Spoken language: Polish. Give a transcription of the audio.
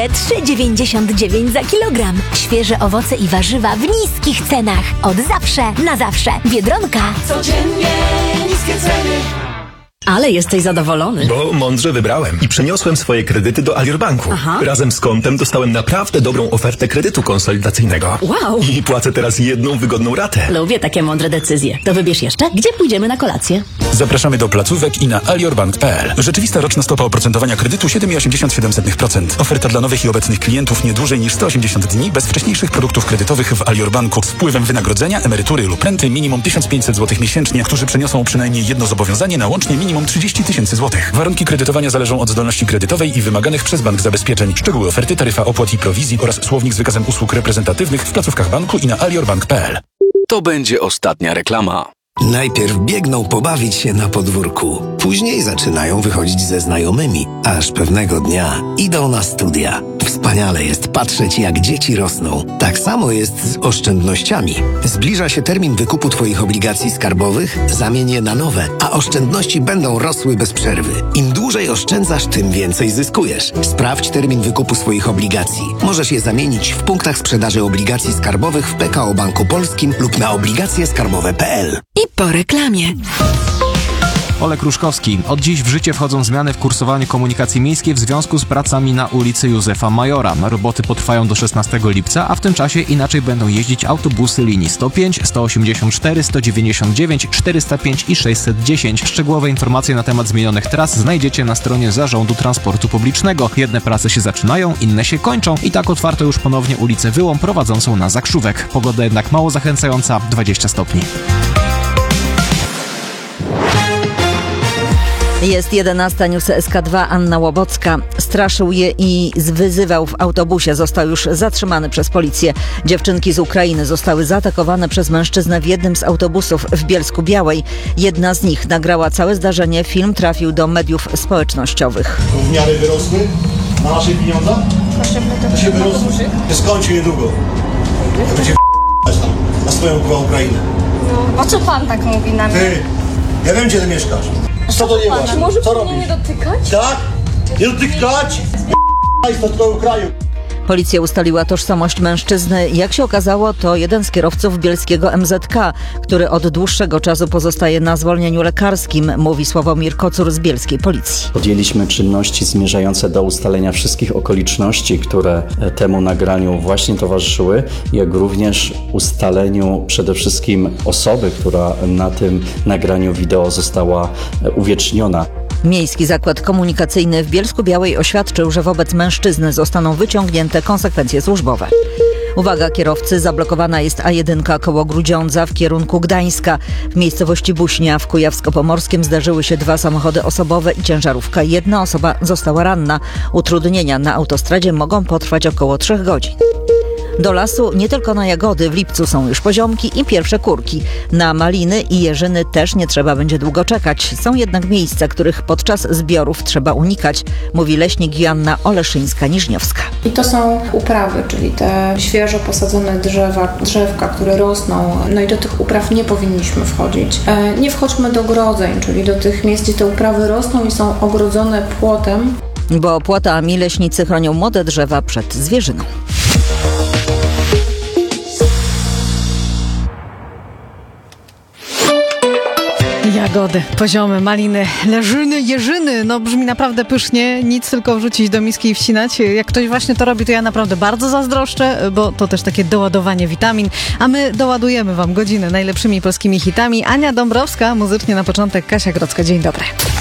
jedynie 3,99 za kilogram. Świeże owoce i warzywa w niskich cenach. Od zawsze, na zawsze. Biedronka. Codziennie niskie ceny. Ale jesteś zadowolony. Bo mądrze wybrałem i przeniosłem swoje kredyty do Alior Banku. Aha. Razem z kontem dostałem naprawdę dobrą ofertę kredytu konsolidacyjnego. Wow. I płacę teraz jedną wygodną ratę. Lubię takie mądre decyzje. To wybierz jeszcze, gdzie pójdziemy na kolację. Zapraszamy do placówek i na aliorbank.pl. Rzeczywista roczna stopa oprocentowania kredytu 7,87%. Oferta dla nowych i obecnych klientów nie dłużej niż 180 dni bez wcześniejszych produktów kredytowych w Alior Banku z wpływem wynagrodzenia, emerytury lub renty minimum 1500 zł miesięcznie, którzy przeniosą przynajmniej jedno zobowiązanie na łącznie minimum 30 tysięcy złotych. Warunki kredytowania zależą od zdolności kredytowej i wymaganych przez bank zabezpieczeń. Szczegóły oferty, taryfa opłat i prowizji oraz słownik z wykazem usług reprezentatywnych w placówkach banku i na aliorbank.pl. To będzie ostatnia reklama. Najpierw biegną pobawić się na podwórku. Później zaczynają wychodzić ze znajomymi, aż pewnego dnia idą na studia. Wspaniale jest patrzeć, jak dzieci rosną. Tak samo jest z oszczędnościami. Zbliża się termin wykupu Twoich obligacji skarbowych, zamień je na nowe, a oszczędności będą rosły bez przerwy. Im dłużej oszczędzasz, tym więcej zyskujesz. Sprawdź termin wykupu swoich obligacji. Możesz je zamienić w punktach sprzedaży obligacji skarbowych w PKO Banku Polskim lub na obligacjeskarbowe.pl. I po reklamie. Olek Ruszkowski. Od dziś w życie wchodzą zmiany w kursowaniu komunikacji miejskiej w związku z pracami na ulicy Józefa Majora. Roboty potrwają do 16 lipca, a w tym czasie inaczej będą jeździć autobusy linii 105, 184, 199, 405 i 610. Szczegółowe informacje na temat zmienionych tras znajdziecie na stronie Zarządu Transportu Publicznego. Jedne prace się zaczynają, inne się kończą i tak otwarto już ponownie ulicę Wyłom prowadzącą na Zakrzówek. Pogoda jednak mało zachęcająca, 20 stopni. Jest 11, news SK2, Anna Łobocka. Straszył je i wyzywał w autobusie. Został już zatrzymany przez policję. Dziewczynki z Ukrainy zostały zaatakowane przez mężczyznę w jednym z autobusów w Bielsku-Białej. Jedna z nich nagrała całe zdarzenie. Film trafił do mediów społecznościowych. Gówniary wyrosły na nasze pieniądze? To się wyrosły. To skończy niedługo. To będzie tam na swoją Ukrainę. No, o co pan tak mówi na mnie? Ty, ja wiem, gdzie ty mieszkasz. Co to nie masz? Czy może co pan mnie nie dotykać? Tak? Nie dotykać? Z tego kraju. Policja ustaliła tożsamość mężczyzny. Jak się okazało, to jeden z kierowców bielskiego MZK, który od dłuższego czasu pozostaje na zwolnieniu lekarskim, mówi Sławomir Kocur z bielskiej policji. Podjęliśmy czynności zmierzające do ustalenia wszystkich okoliczności, które temu nagraniu właśnie towarzyszyły, jak również ustaleniu przede wszystkim osoby, która na tym nagraniu wideo została uwieczniona. Miejski Zakład Komunikacyjny w Bielsku-Białej oświadczył, że wobec mężczyzny zostaną wyciągnięte konsekwencje służbowe. Uwaga kierowcy, zablokowana jest A1 koło Grudziądza w kierunku Gdańska. W miejscowości Buśnia w Kujawsko-Pomorskim zdarzyły się 2 samochody osobowe i ciężarówka. 1 osoba została ranna. Utrudnienia na autostradzie mogą potrwać około 3 godzin. Do lasu nie tylko na jagody, w lipcu są już poziomki i pierwsze kurki. Na maliny i jeżyny też nie trzeba będzie długo czekać. Są jednak miejsca, których podczas zbiorów trzeba unikać, mówi leśnik Joanna Oleszyńska-Niżniowska. I to są uprawy, czyli te świeżo posadzone drzewka, które rosną. No i do tych upraw nie powinniśmy wchodzić. Nie wchodźmy do ogrodzeń, czyli do tych miejsc, gdzie te uprawy rosną i są ogrodzone płotem. Bo płotami leśnicy chronią młode drzewa przed zwierzyną. Jagody, poziomy, maliny, leżyny, jeżyny. No brzmi naprawdę pysznie. Nic, tylko wrzucić do miski i wsinać. Jak ktoś właśnie to robi, to ja naprawdę bardzo zazdroszczę, bo to też takie doładowanie witamin. A my doładujemy Wam godzinę najlepszymi polskimi hitami. Ania Dąbrowska, muzycznie na początek Kasia Grodzka. Dzień dobry.